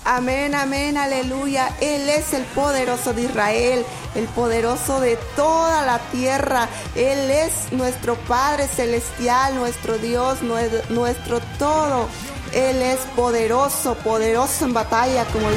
Amén, amén, aleluya. Él es el poderoso de Israel, el poderoso de toda la tierra. Él es nuestro Padre celestial, nuestro Dios, nuestro todo. Él es poderoso, poderoso en batalla, como